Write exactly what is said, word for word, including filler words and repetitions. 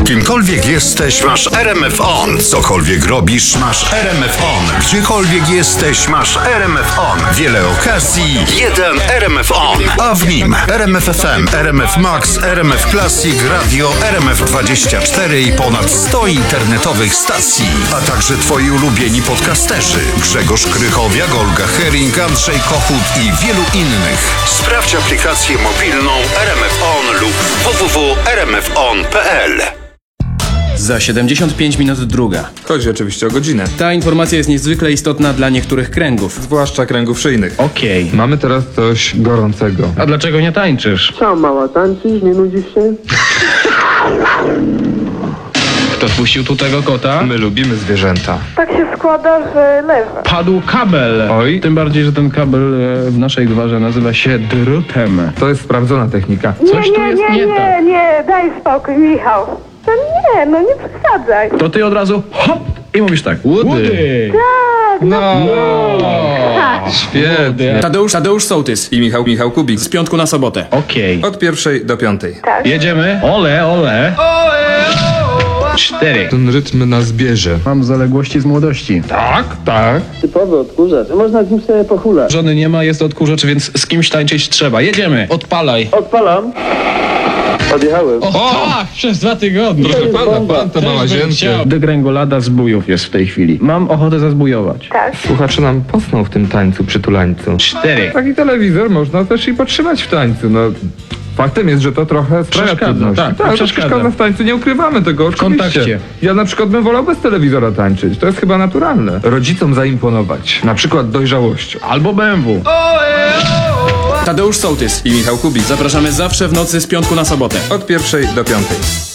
Kimkolwiek jesteś, masz R M F On. Cokolwiek robisz, masz R M F On. Gdziekolwiek jesteś, masz R M F On. Wiele okazji, jeden R M F On. A w nim R M F F M, R M F Max, R M F Classic, Radio, R M F dwadzieścia cztery i ponad sto internetowych stacji. A także twoi ulubieni podcasterzy. Grzegorz Krychowiak, Olga Hering, Andrzej Kochut i wielu innych. Sprawdź aplikację mobilną R M F On lub w w w kropka r m f on kropka p l. Za siedemdziesiąt pięć minut druga. Chodzi oczywiście o godzinę. Ta informacja jest niezwykle istotna dla niektórych kręgów. Zwłaszcza kręgów szyjnych. Okej. Okay. Mamy teraz coś gorącego. A dlaczego nie tańczysz? Co, mała, tańczysz? Nie nudzisz się? Kto wpuścił tu tego kota? My lubimy zwierzęta. Tak się składa, że leży. Padł kabel. Oj. Tym bardziej, że ten kabel w naszej gwarze nazywa się drutem. To jest sprawdzona technika. Nie, Coś tu nie, jest nie, nie nie, tak. nie, daj spokój, Michał. To nie, no nie przesadzaj. To ty od razu hop i mówisz tak. Woody. Tak, no. No. Świetnie. Tadeusz, Tadeusz Sołtys. I Michał, Michał Kubik. Z piątku na sobotę. Okej. Okay. Od pierwszej do piątej. Tak. Jedziemy. Ole, ole. Cztery. Ten rytm nas bierze. Mam zaległości z młodości. Tak, tak. Typowy odkurzacz. Można z nim sobie pochulać. Żony nie ma, jest odkurzacz, więc z kimś tańczyć trzeba. Jedziemy. Odpalaj. Odpalam. Odjechałem. O, tak, przez dwa tygodnie. Proszę pana, pan to mała ziemcia. Degrengolada zbójów jest w tej chwili. Mam ochotę zazbujować. Tak. Słuchacze nam posną w tym tańcu, przytulańcu. Cztery. Taki telewizor można też i podtrzymać w tańcu. No, faktem jest, że to trochę sprawia Przeszkadza, trudności. tak, tak, to przeszkadza. przeszkadza w tańcu, nie ukrywamy tego, oczywiście. kontakcie. Ja na przykład bym wolał bez telewizora tańczyć. To jest chyba naturalne. Rodzicom zaimponować. Na przykład dojrzałością. Albo B M W. Tadeusz Sołtys I Michał Kubik. Zapraszamy zawsze w nocy z piątku na sobotę. Od pierwszej do piątej.